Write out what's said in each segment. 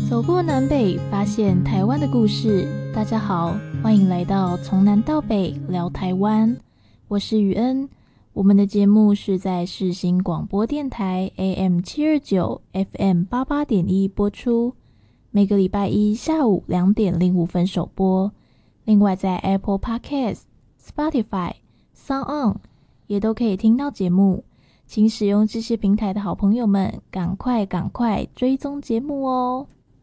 走过南北，发现台湾的故事。大家好，欢迎来到从南到北聊台湾，我是雨恩。我们的节目是在世新广播电台 AM729 FM88.1 播出，每个礼拜一下午2点05分首播。另外在 Apple Podcast、Spotify、SoundOn 也都可以听到节目，请使用这些平台的好朋友们赶快追踪节目哦。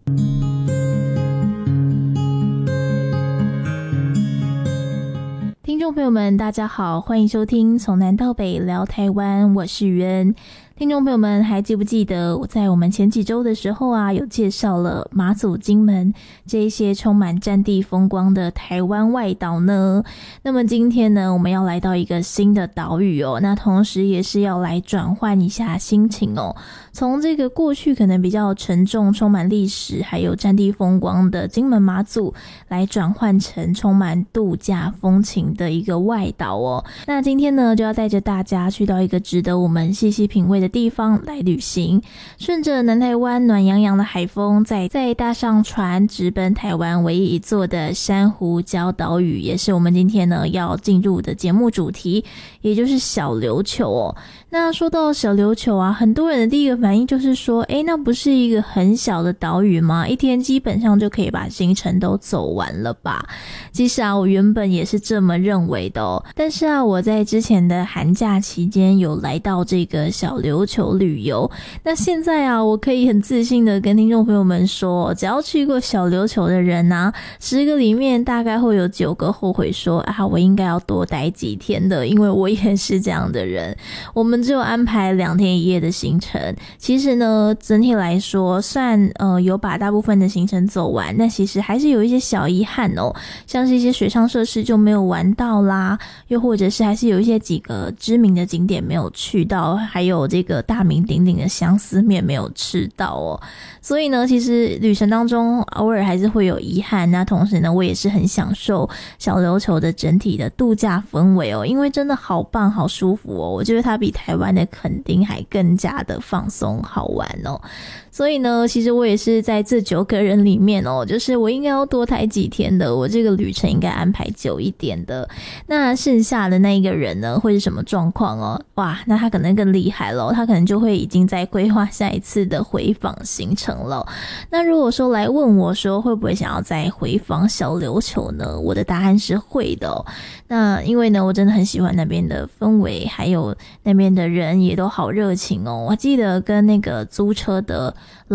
听众朋友们大家好，欢迎收听从南到北聊台湾，我是雨恩。听众朋友们还记不记得我在我们前几周的时候有介绍了马祖、金门这一些充满战地风光的台湾外岛呢？那么今天呢，我们要来到一个新的岛屿哦，那同时也是要来转换一下心情哦，从这个过去可能比较沉重、充满历史还有战地风光的金门马祖，来转换成充满度假风情的一个外岛哦。那今天呢，就要带着大家去到一个值得我们细细品味的地方来旅行，顺着南台湾暖洋洋的海风，再搭上船直奔台湾唯一一座的珊瑚礁岛屿，也是我们今天呢要进入的节目主题，也就是小琉球哦。那说到小琉球很多人的第一个反应就是说，那不是一个很小的岛屿吗？一天基本上就可以把行程都走完了吧？其实我原本也是这么认为的哦。但是我在之前的寒假期间有来到这个小琉球旅游，那现在我可以很自信的跟听众朋友们说，只要去过小琉球的人10个里面大概会有9个后悔说我应该要多待几天的，因为我也是这样的人。我们只有安排2天1夜的行程，其实呢整体来说算有把大部分的行程走完，但其实还是有一些小遗憾哦，像是一些水上设施就没有玩到啦，又或者是还是有一些几个知名的景点没有去到，还有这个大名鼎鼎的相思面没有吃到哦。所以呢，其实旅程当中偶尔还是会有遗憾，那同时呢我也是很享受小琉球的整体的度假氛围哦，因为真的好棒好舒服哦，我觉得它比台湾的垦丁还更加的放松好玩哦。所以呢，其实我也是在这9个人里面哦，就是我应该要多待几天的，我这个旅程应该安排久一点的。那剩下的那一个人呢，会是什么状况哦？哇，那他可能更厉害了，他可能就会已经在规划下一次的回访行程了。那如果说来问我说会不会想要再回访小琉球呢？我的答案是会的哦。那因为呢，我真的很喜欢那边的氛围，还有那边的人也都好热情哦。我记得跟那个租车的